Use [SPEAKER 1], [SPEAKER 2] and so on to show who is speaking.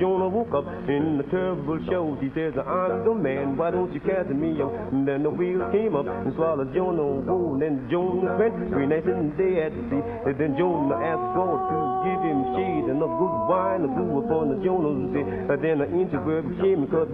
[SPEAKER 1] Jonah woke up in the terrible show. He says, I'm the man, why don't you catch me? And then the wheel came up and swallowed Jonah whole. And Jonah went 3 nights and day at sea. And then Jonah asked God to give him shade and a good wine to blew upon the Jonah's head. And then an angel came because